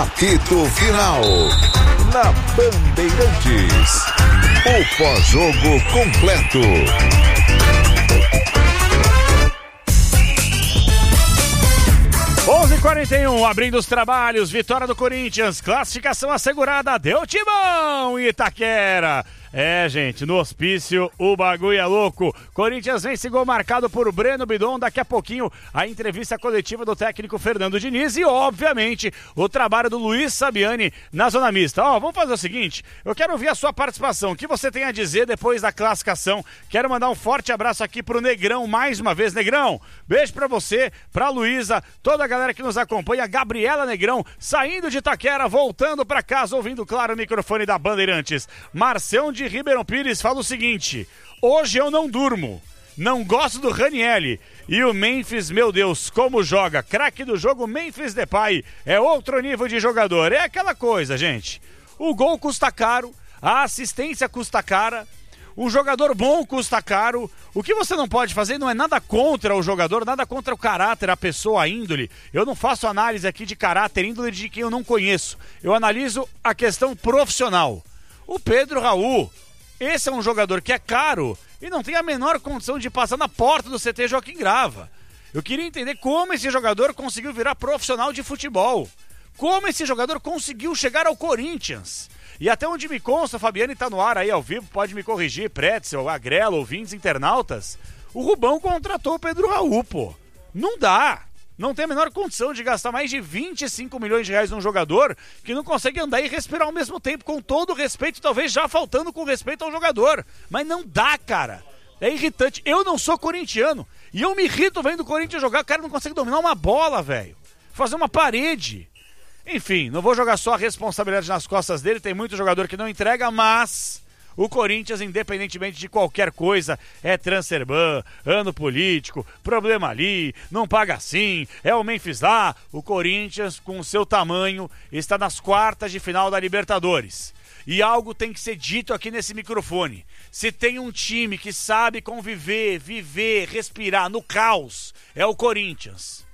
Apito Final. Na Bandeirantes. O pós-jogo completo. 11h41, abrindo os trabalhos, vitória do Corinthians, classificação assegurada, deu timão em Itaquera. É, gente, no hospício o bagulho é louco. Corinthians vence gol marcado por Breno Bidon. Daqui a pouquinho a entrevista coletiva do técnico Fernando Diniz e, obviamente, o trabalho do Luiz Sabiani na zona mista. Vamos fazer o seguinte, eu quero ouvir a sua participação. O que você tem a dizer depois da classificação? Quero mandar um forte abraço aqui pro Negrão, mais uma vez. Negrão, beijo pra você, pra Luísa, toda a galera que nos acompanha. Gabriela Negrão, saindo de Itaquera, voltando pra casa, ouvindo, claro, o microfone da Bandeirantes. Marcelo de Ribeirão Pires fala o seguinte: hoje eu não durmo, não gosto do Ranieri. E o Memphis, meu Deus, como joga. Craque do jogo, Memphis Depay, é outro nível de jogador. É aquela coisa, gente, o gol custa caro, a assistência custa cara, um jogador bom custa caro. O que você não pode fazer não é nada contra o jogador, nada contra o caráter, a pessoa, a índole. Eu não faço análise aqui de caráter, índole de quem eu não conheço. Eu analiso a questão profissional. O Pedro Raul, esse é um jogador que é caro e não tem a menor condição de passar na porta do CT Joaquim Grava. Eu queria entender como esse jogador conseguiu virar profissional de futebol. Como esse jogador conseguiu chegar ao Corinthians. E até onde me consta, Fabiane está no ar aí ao vivo, pode me corrigir, Pretzel, Agrelo, ouvintes, internautas. O Rubão contratou o Pedro Raul, pô. Não dá. Não tem a menor condição de gastar mais de 25 milhões de reais num jogador que não consegue andar e respirar ao mesmo tempo, com todo o respeito, talvez já faltando com respeito ao jogador. Mas não dá, cara. É irritante. Eu não sou corintiano e eu me irrito vendo o Corinthians jogar. O cara não consegue dominar uma bola, velho. Fazer uma parede. Enfim, não vou jogar só a responsabilidade nas costas dele. Tem muito jogador que não entrega, mas o Corinthians, independentemente de qualquer coisa, é transfer ban, ano político, problema ali, não paga assim, é o Memphis lá. O Corinthians, com o seu tamanho, está nas quartas de final da Libertadores. E algo tem que ser dito aqui nesse microfone. Se tem um time que sabe conviver, viver, respirar no caos, é o Corinthians.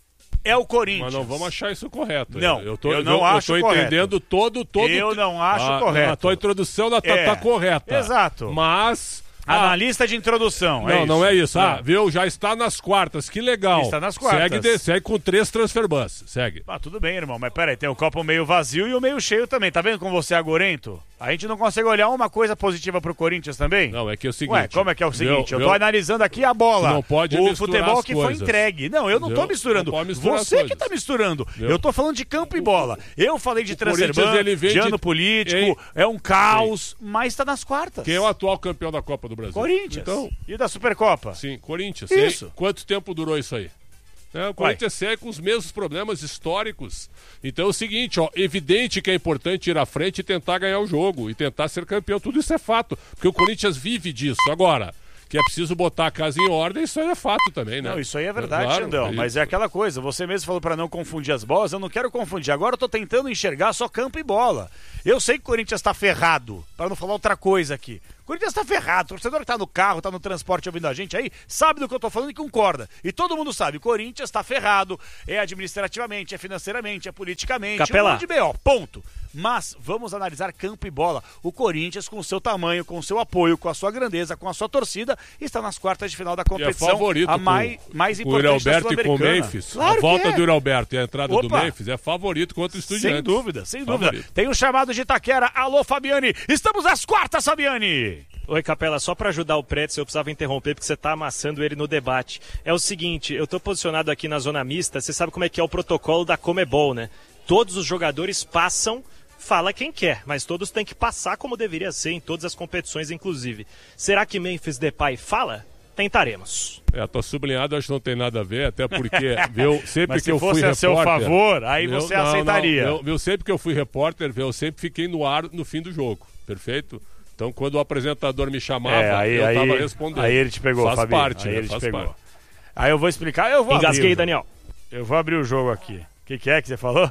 É o Corinthians. Mas não vamos achar isso correto. Não, eu não acho correto. Entendendo todo... Eu não acho correto. A tua introdução tá correta. Exato. Mas... Analista de introdução. Não é isso. Viu? Já está nas quartas. Que legal. Está nas quartas. Segue com 3 transfer bans. Segue. Tudo bem, irmão. Mas peraí, tem o copo meio vazio e o meio cheio também. Tá vendo como você é agorento? A gente não consegue olhar uma coisa positiva pro Corinthians também? Não, é que é o seguinte... como é que é o seguinte? Eu tô analisando aqui a bola. Não pode o misturar futebol que coisas. foi entregue. Não, eu não tô misturando. Você que tá misturando. Eu tô falando de campo e bola. Eu falei de transfer ban, de ano político, é um caos, mas tá nas quartas. Quem é o atual campeão da Copa do Brasil? Corinthians. Então, e da Supercopa? Sim, Corinthians. Isso. Quanto tempo durou isso aí? O Corinthians segue com os mesmos problemas históricos. Então é o seguinte, evidente que é importante ir à frente e tentar ganhar o jogo e tentar ser campeão. Tudo isso é fato, porque o Corinthians vive disso. Agora, que é preciso botar a casa em ordem, isso aí é fato também, né? Não, isso aí é verdade, Xandão, mas é aquela coisa, você mesmo falou para não confundir as bolas, eu não quero confundir, agora eu tô tentando enxergar só campo e bola. Eu sei que o Corinthians tá ferrado, para não falar outra coisa aqui. O Corinthians tá ferrado, o torcedor que tá no carro, tá no transporte ouvindo a gente aí, sabe do que eu tô falando e concorda. E todo mundo sabe, o Corinthians tá ferrado, é administrativamente, é financeiramente, é politicamente, Capela. Um monte de B.O., ponto. Mas vamos analisar campo e bola. O Corinthians, com o seu tamanho, com o seu apoio, com a sua grandeza, com a sua torcida, está nas quartas de final da competição. E é favorito a mais importante o Yuri Alberto e com o Memphis. Claro a volta é. do Yuri Alberto e a entrada do Memphis é favorito contra o Estudiantes. Sem dúvida, sem dúvida. Tem um chamado de Itaquera. Alô, Fabiane. Estamos às quartas, Fabiane. Oi, Capela, só para ajudar o Pretzel, eu precisava interromper porque você tá amassando ele no debate. É o seguinte, eu tô posicionado aqui na zona mista, você sabe como é que é o protocolo da Comebol, né? Todos os jogadores passam, fala quem quer, mas todos têm que passar como deveria ser em todas as competições, inclusive. Será que Memphis Depay fala? Tentaremos. Tô sublinhado, acho que não tem nada a ver, até porque sempre que eu fui repórter... Mas se fosse a seu favor, aí você aceitaria. Sempre que eu fui repórter, eu sempre fiquei no ar no fim do jogo, perfeito? Então, quando o apresentador me chamava, eu estava respondendo. Aí ele te pegou, faz Fabinho. parte, aí né? ele Faz te pegou. parte. Aí eu vou explicar, eu vou Engasguei, abrir. Daniel. Eu vou abrir o jogo aqui. O que é que você falou?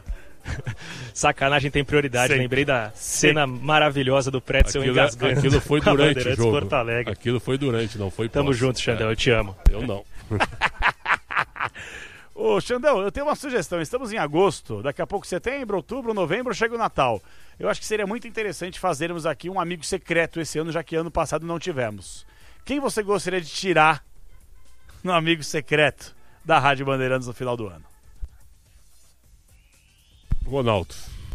Sacanagem tem prioridade. Lembrei da cena maravilhosa do Pretzel engasgando. Aquilo foi durante o jogo. Porto Alegre. Aquilo foi durante, não foi Tamo junto, Xandão, eu te amo. Eu não. Ô, Xandão, eu tenho uma sugestão. Estamos em agosto, daqui a pouco setembro, outubro, novembro, chega o Natal. Eu acho que seria muito interessante fazermos aqui um amigo secreto esse ano, já que ano passado não tivemos. Quem você gostaria de tirar no amigo secreto da Rádio Bandeirantes no final do ano? Ronaldo.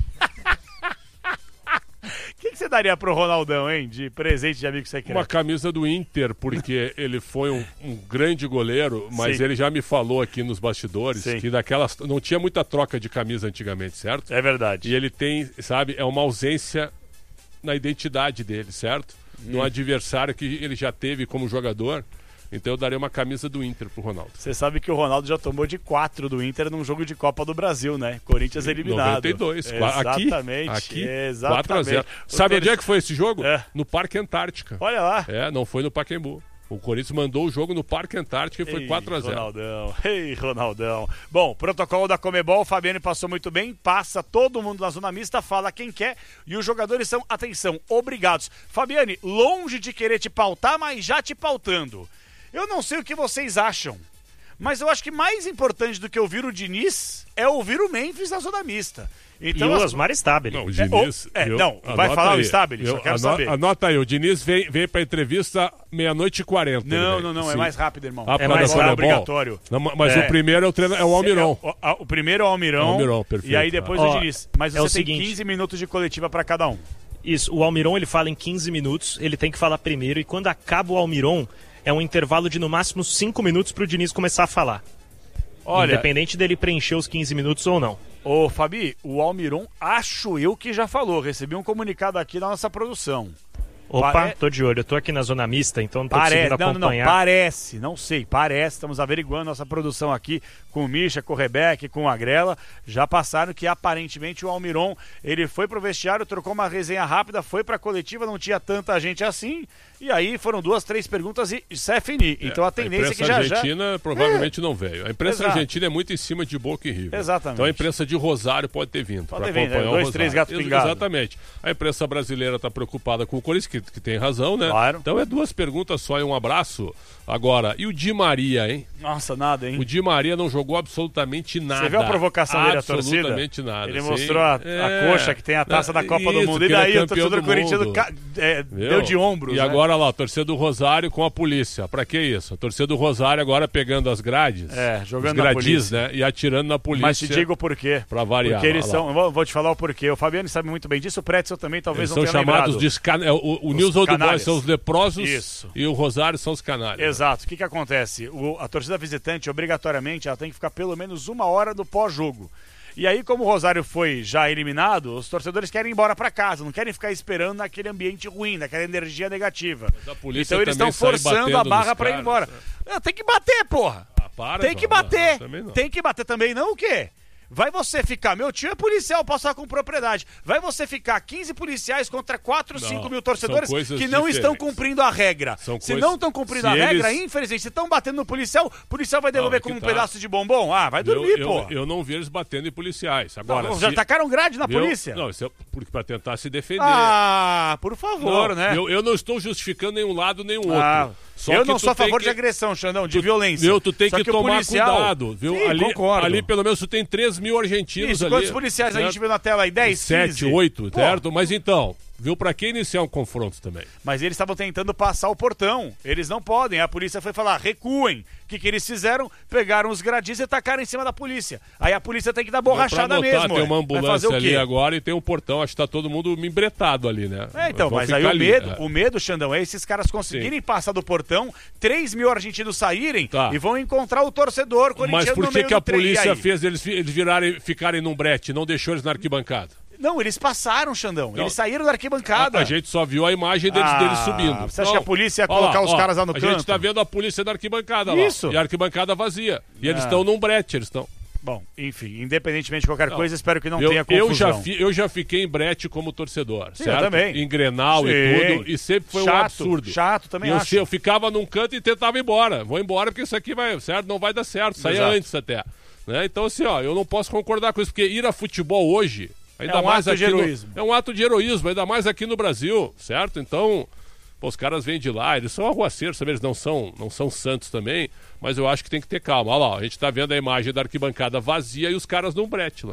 O que você daria pro Ronaldão, hein, de presente de amigo secreto? Uma camisa do Inter, porque ele foi um grande goleiro, mas Sim. ele já me falou aqui nos bastidores Sim. que não tinha muita troca de camisa antigamente, certo? É verdade. E ele tem, sabe, é uma ausência na identidade dele, certo? No adversário que ele já teve como jogador. Então eu daria uma camisa do Inter pro Ronaldo. Você sabe que o Ronaldo já tomou de 4 do Inter num jogo de Copa do Brasil, né? Corinthians eliminado. 92. Exatamente. Aqui exatamente. 4-0. Sabe onde é que foi esse jogo? É. No Parque Antártica. Olha lá. Não foi no Pacaembu. O Corinthians mandou o jogo no Parque Antártica e foi Ei, 4-0. Ronaldão. Ei, Ronaldão. Bom, protocolo da Comebol, o Fabiano passou muito bem, passa todo mundo na zona mista, fala quem quer e os jogadores são, atenção, obrigados. Fabiane, longe de querer te pautar, mas já te pautando. Eu não sei o que vocês acham, mas eu acho que mais importante do que ouvir o Diniz é ouvir o Memphis na zona mista. Então, e o Osmar Stabile. Não, o Diniz... não, vai falar aí. o Stabile, só quero saber. Anota aí, o Diniz vem pra entrevista 12h40. Não, é mais rápido, irmão. É mais rápido. É obrigatório. Não, mas o primeiro é o Almirão. O primeiro é o Almirão. Almirão, perfeito. E aí depois o Diniz. Mas você é o tem seguinte, 15 minutos de coletiva para cada um. Isso, o Almirão ele fala em 15 minutos, ele tem que falar primeiro, e quando acaba o Almirão, é um intervalo de no máximo 5 minutos pro Diniz começar a falar. Olha, independente dele preencher os 15 minutos ou não. Ô, Fabi, o Almirão, acho eu que já falou. Recebi um comunicado aqui da nossa produção. Opa, tô de olho. Eu tô aqui na zona mista, então não tô conseguindo acompanhar. Não, parece, não sei, parece. Estamos averiguando nossa produção aqui com o Misha, com o Rebeca, com a Grela. Já passaram que aparentemente o Almirão, ele foi pro vestiário, trocou uma resenha rápida, foi pra coletiva, não tinha tanta gente assim. E aí foram 2, 3 perguntas e CFNI. Então a tendência é que já... A imprensa argentina provavelmente não veio. A imprensa argentina é muito em cima de Boca e River. Exatamente. Então a imprensa de Rosário pode ter vindo para acompanhar o 2, 3 gatos pingados. Exatamente. A imprensa brasileira está preocupada com o Corinthians, que tem razão, né? Claro. Então é 2 perguntas só e um abraço. Agora, e o Di Maria, hein? Nossa, nada, hein? O Di Maria não jogou absolutamente nada. Você viu a provocação dele à torcida? Absolutamente nada. Ele mostrou a coxa que tem a taça da Copa do Mundo. E daí o torcedor corintiano deu de ombros. E agora lá, a torcida do Rosário com a polícia. Pra que isso? A torcida do Rosário agora pegando as grades. Jogando os na gradis, polícia. né? E atirando na polícia. Mas te digo o porquê. Pra variar. Porque eles são... Vou te falar o porquê. O Fabiano sabe muito bem disso. O Pretzel também talvez eles não tenha são chamados lembrado. de... O News Old Boys são os leprosos. Isso. E o Rosário são os canalhas. Exato. O que acontece? A torcida visitante, obrigatoriamente, ela tem que ficar pelo menos 1 hora do pós-jogo. E aí, como o Rosário foi já eliminado, os torcedores querem ir embora para casa, não querem ficar esperando naquele ambiente ruim, naquela energia negativa. Então eles estão forçando a barra para ir embora. Tem que bater, porra! Tem que bater! Tem que bater também, não o quê? Vai você ficar, meu tio é policial, posso falar com propriedade. Vai você ficar 15 policiais contra 4, 5 mil torcedores que não estão cumprindo a regra. Se não estão cumprindo a regra, infelizmente, se estão batendo no policial, o policial vai devolver como um pedaço de bombom. Ah, vai dormir, pô. Eu não vi eles batendo em policiais. Agora, já tacaram grade na polícia? Não, isso é porque para tentar se defender. Ah, por favor, né? Eu não estou justificando nenhum lado nem o outro. Eu não sou a favor de agressão, Xandão, de violência. Tu tem que tomar cuidado, viu? Sim, ali pelo menos tu tem 3 mil argentinos ali. Quantos policiais certo? a gente viu na tela aí? 10, 7, 8, certo? Mas então, viu, pra que iniciar um confronto também? Mas eles estavam tentando passar o portão. Eles não podem. A polícia foi falar, recuem. O que eles fizeram? Pegaram os gradis e tacaram em cima da polícia. Aí a polícia tem que dar borrachada mesmo. Tem uma ambulância ali agora e tem um portão. Acho que tá todo mundo embretado ali, né? Então, mas aí o medo, Xandão, é esses caras conseguirem passar do portão, 3 mil argentinos saírem e vão encontrar o torcedor corintiano no meio do trem. Mas por que a polícia fez eles ficarem num brete, não deixou eles na arquibancada? Não, eles passaram, Xandão. Eles saíram da arquibancada. A gente só viu a imagem deles subindo. Você acha que a polícia ia colocar os caras lá no canto? A gente tá vendo a polícia da arquibancada Isso. lá. E a arquibancada vazia. E eles estão num brete, eles estão. Bom, enfim, independentemente de qualquer coisa, espero que não tenha confusão. Eu já fiquei em brete como torcedor, Sim, certo? Eu também. Em Grenal e tudo, e sempre foi um absurdo. Chato, também acho. Eu ficava num canto e tentava ir embora. Vou embora porque isso aqui não vai dar certo. Saía antes até. Né? Então, assim, eu não posso concordar com isso, porque ir a futebol hoje... Ainda mais ato de heroísmo. É um ato de heroísmo, ainda mais aqui no Brasil, certo? Então, Pô, os caras vêm de lá, eles são arruaceiros também, eles não são santos também, mas eu acho que tem que ter calma. Olha lá, a gente tá vendo a imagem da arquibancada vazia e os caras num brete lá.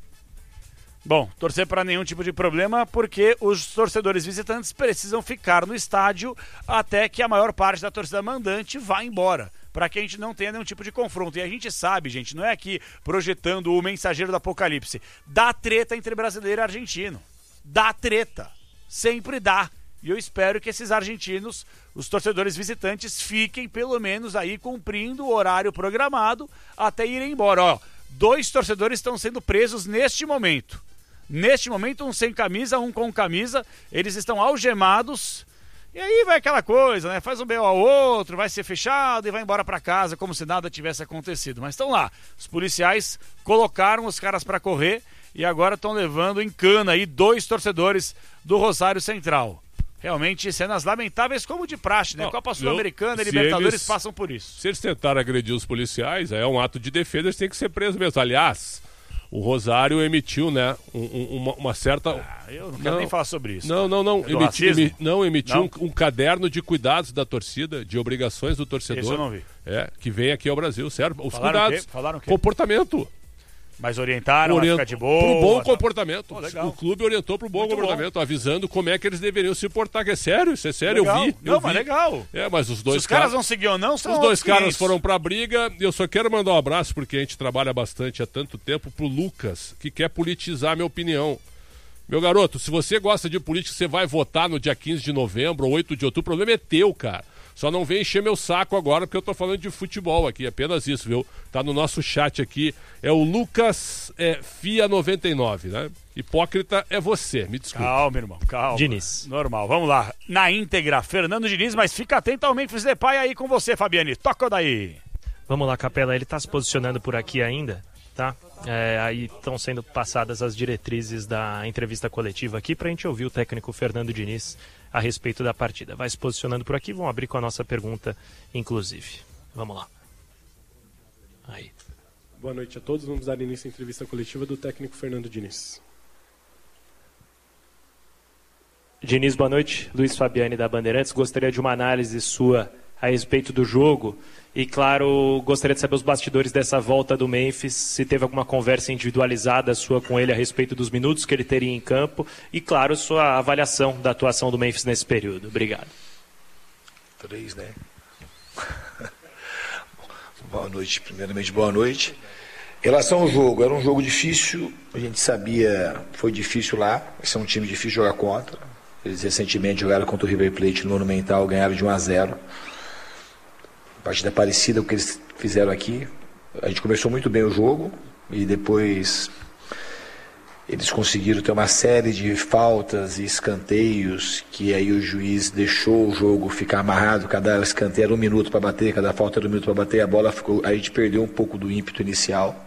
Bom, torcer para nenhum tipo de problema, porque os torcedores visitantes precisam ficar no estádio até que a maior parte da torcida mandante vá embora, para que a gente não tenha nenhum tipo de confronto. E a gente sabe, gente, não é aqui projetando o mensageiro do apocalipse, dá treta entre brasileiro e argentino. Dá treta. Sempre dá. E eu espero que esses argentinos, os torcedores visitantes, fiquem pelo menos aí cumprindo o horário programado até irem embora. Ó, 2 torcedores estão sendo presos neste momento. Neste momento, um sem camisa, um com camisa. Eles estão algemados. E aí vai aquela coisa, né? Faz um B.O. ao outro, vai ser fechado e vai embora para casa como se nada tivesse acontecido. Mas estão lá. Os policiais colocaram os caras para correr e agora estão levando em cana aí 2 torcedores do Rosário Central. Realmente cenas lamentáveis como de praxe, né? Copa Sul-Americana e Libertadores passam por isso. Se eles tentarem agredir os policiais, é um ato de defesa, eles têm que ser presos mesmo. Aliás, o Rosário emitiu, né, uma certa... eu não quero nem falar sobre isso. Não. Emitiu um caderno de cuidados da torcida, de obrigações do torcedor. Isso eu não vi. Que vem aqui ao Brasil, certo? Os Falaram cuidados. Falaram o quê? Comportamento. Mas orientaram a ficar de boa. Pro bom comportamento. Legal. O clube orientou pro bom comportamento, avisando como é que eles deveriam se portar. Que é sério, isso é sério, Legal. eu vi. Mas legal. Mas os dois Se os caras vão seguir ou não, são os dois caras foram pra briga. Eu só quero mandar um abraço, porque a gente trabalha bastante há tanto tempo, pro Lucas, que quer politizar a minha opinião. Meu garoto, se você gosta de política, você vai votar no dia 15 de novembro ou 8 de outubro, o problema é teu, cara. Só não vem encher meu saco agora, porque eu tô falando de futebol aqui, apenas isso, viu? Tá no nosso chat aqui, é o Lucas FIA99, né? Hipócrita é você, me desculpe. Calma, irmão, calma. Diniz. Normal, vamos lá. Na íntegra, Fernando Diniz, mas fica atento ao Memphis Depay aí com você, Fabiane. Toca daí. Vamos lá, Capela, ele tá se posicionando por aqui ainda, tá? Aí estão sendo passadas as diretrizes da entrevista coletiva aqui pra gente ouvir o técnico Fernando Diniz a respeito da partida. Vai se posicionando por aqui, vamos abrir com a nossa pergunta, inclusive. Vamos lá. Aí. Boa noite a todos, vamos dar início à entrevista coletiva do técnico Fernando Diniz. Diniz, boa noite. Luiz Fabiani da Bandeirantes. Gostaria de uma análise sua a respeito do jogo. E, claro, gostaria de saber os bastidores dessa volta do Memphis, se teve alguma conversa individualizada sua com ele a respeito dos minutos que ele teria em campo. E, claro, sua avaliação da atuação do Memphis nesse período. Obrigado. 3, né? Boa noite, primeiramente boa noite. Em relação ao jogo, era um jogo difícil, a gente sabia, foi difícil lá, esse é um time difícil de jogar contra. Eles recentemente jogaram contra o River Plate no Monumental, ganharam de 1-0. Partida parecida com o que eles fizeram aqui. A gente começou muito bem o jogo e depois eles conseguiram ter uma série de faltas e escanteios que aí o juiz deixou o jogo ficar amarrado. Cada escanteio era 1 minuto para bater, cada falta era 1 minuto para bater. A bola ficou, aí a gente perdeu um pouco do ímpeto inicial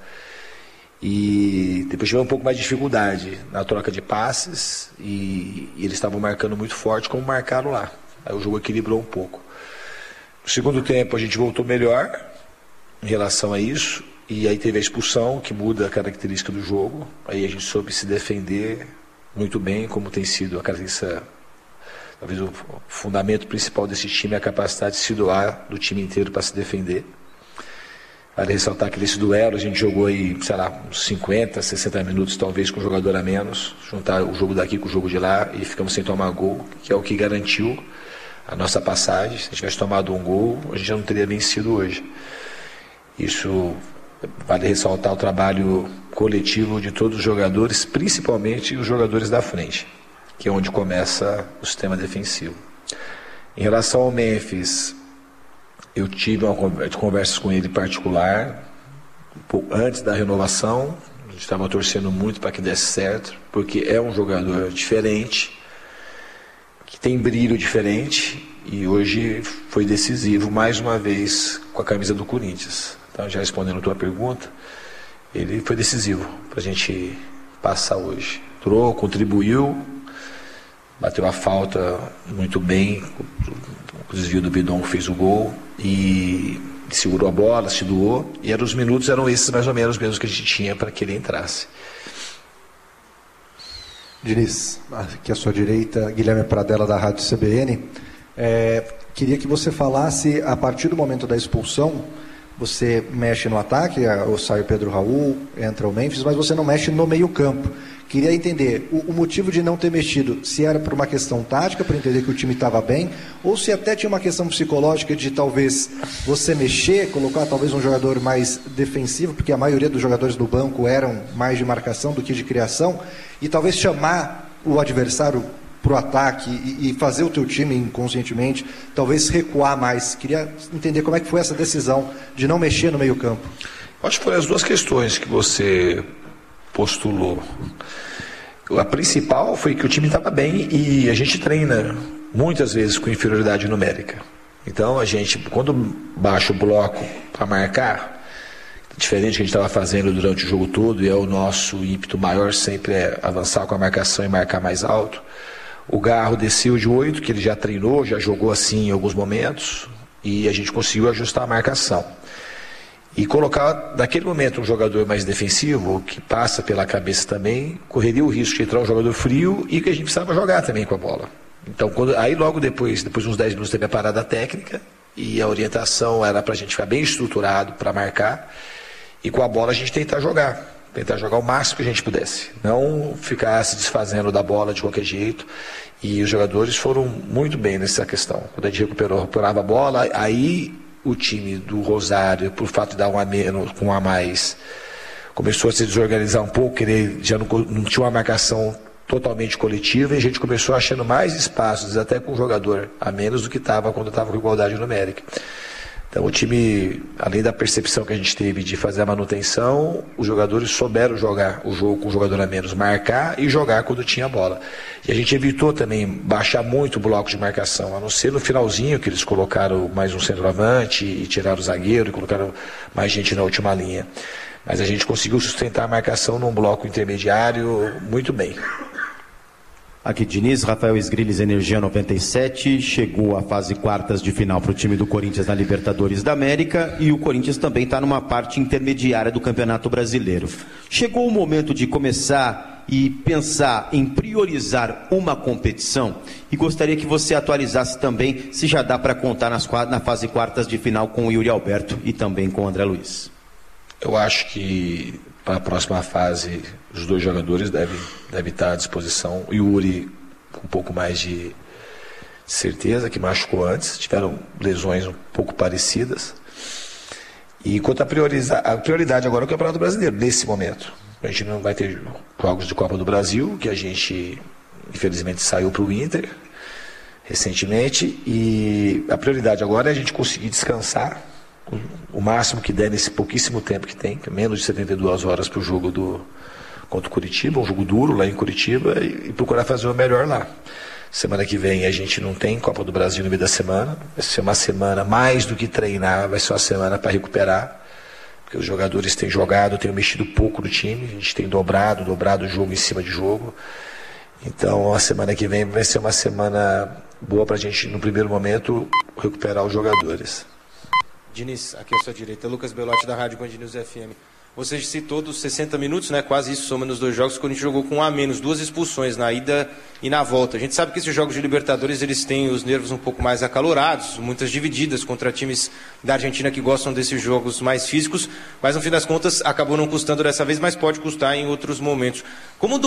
e depois tivemos um pouco mais de dificuldade na troca de passes e eles estavam marcando muito forte como marcaram lá. Aí o jogo equilibrou um pouco. No segundo tempo a gente voltou melhor em relação a isso, e aí teve a expulsão, que muda a característica do jogo, aí a gente soube se defender muito bem, como tem sido a característica, talvez o fundamento principal desse time é a capacidade de se doar do time inteiro para se defender. Vale ressaltar que nesse duelo a gente jogou aí, sei lá, uns 50, 60 minutos talvez com um jogador a menos, juntar o jogo daqui com o jogo de lá e ficamos sem tomar gol, que é o que garantiu a nossa passagem. Se a gente tivesse tomado um gol, a gente já não teria vencido hoje. Isso vale ressaltar o trabalho coletivo de todos os jogadores, principalmente os jogadores da frente, que é onde começa o sistema defensivo. Em relação ao Memphis, eu tive conversas com ele em particular, antes da renovação. A gente estava torcendo muito para que desse certo, porque é um jogador diferente, que tem brilho diferente, e hoje foi decisivo mais uma vez com a camisa do Corinthians. Então, já respondendo a tua pergunta, ele foi decisivo para a gente passar hoje. Entrou, contribuiu, bateu a falta muito bem, o desvio do Bidon fez o gol e segurou a bola, se doou, e os minutos eram esses mais ou menos mesmo que a gente tinha para que ele entrasse. Diniz, aqui à sua direita, Guilherme Pradella da Rádio CBN. Queria que você falasse, a partir do momento da expulsão, você mexe no ataque, sai o Pedro Raul, entra o Memphis, mas você não mexe no meio-campo. Queria entender o motivo de não ter mexido, se era por uma questão tática, para entender que o time estava bem, ou se até tinha uma questão psicológica de talvez você mexer, colocar talvez um jogador mais defensivo, porque a maioria dos jogadores do banco eram mais de marcação do que de criação, e talvez chamar o adversário para o ataque e fazer o teu time inconscientemente, talvez recuar mais. Queria entender como é que foi essa decisão de não mexer no meio-campo. Acho que foram as duas questões que você postulou. A principal foi que o time estava bem e a gente treina muitas vezes com inferioridade numérica. Então a gente, quando baixa o bloco para marcar, diferente do que a gente estava fazendo durante o jogo todo, e é o nosso ímpeto maior sempre é avançar com a marcação e marcar mais alto. O Garro desceu de 8, que ele já treinou, já jogou assim em alguns momentos, e a gente conseguiu ajustar a marcação. E colocar, naquele momento, um jogador mais defensivo, que passa pela cabeça também, correria o risco de entrar um jogador frio e que a gente precisava jogar também com a bola. Então, aí logo depois de uns 10 minutos, teve a parada técnica, e a orientação era para a gente ficar bem estruturado para marcar, e com a bola a gente tentar jogar o máximo que a gente pudesse, não ficar se desfazendo da bola de qualquer jeito, e os jogadores foram muito bem nessa questão. Quando a gente recuperava a bola, aí o time do Rosário, por fato de dar um a menos, com um a mais, começou a se desorganizar um pouco, já não tinha uma marcação totalmente coletiva, e a gente começou achando mais espaços, até com um jogador a menos do que estava quando estava com igualdade numérica. Então o time, além da percepção que a gente teve de fazer a manutenção, os jogadores souberam jogar o jogo com o jogador a menos, marcar e jogar quando tinha a bola. E a gente evitou também baixar muito o bloco de marcação, a não ser no finalzinho, que eles colocaram mais um centroavante e tiraram o zagueiro e colocaram mais gente na última linha. Mas a gente conseguiu sustentar a marcação num bloco intermediário muito bem. Aqui Diniz, Rafael Esgriles, Energia 97, chegou à fase quartas de final para o time do Corinthians na Libertadores da América, e o Corinthians também está numa parte intermediária do Campeonato Brasileiro. Chegou o momento de começar e pensar em priorizar uma competição, e gostaria que você atualizasse também se já dá para contar na fase quartas de final com o Yuri Alberto e também com o André Luiz. Eu acho que para a próxima fase os dois jogadores devem estar à disposição. O Yuri com um pouco mais de certeza, que machucou antes, tiveram lesões um pouco parecidas. E quanto a prioridade agora é o Campeonato Brasileiro, nesse momento. A gente não vai ter jogos de Copa do Brasil, que a gente infelizmente saiu para o Inter recentemente, e a prioridade agora é a gente conseguir descansar o máximo que der nesse pouquíssimo tempo que tem, que é menos de 72 horas para o jogo contra o Curitiba, um jogo duro lá em Curitiba, e procurar fazer o melhor lá. Semana que vem a gente não tem Copa do Brasil no meio da semana, vai ser uma semana mais do que treinar, vai ser uma semana para recuperar, porque os jogadores têm jogado, têm mexido pouco no time, a gente tem dobrado jogo em cima de jogo. Então a semana que vem vai ser uma semana boa para a gente, no primeiro momento, recuperar os jogadores. Diniz, aqui à sua direita, Lucas Belotti da Rádio Band News FM. Você citou dos 60 minutos, né, quase isso, somando os dois jogos, o Corinthians jogou com um a menos, 2 expulsões na ida e na volta. A gente sabe que esses jogos de Libertadores, eles têm os nervos um pouco mais acalorados, muitas divididas contra times da Argentina que gostam desses jogos mais físicos, mas no fim das contas acabou não custando dessa vez, mas pode custar em outros momentos. Como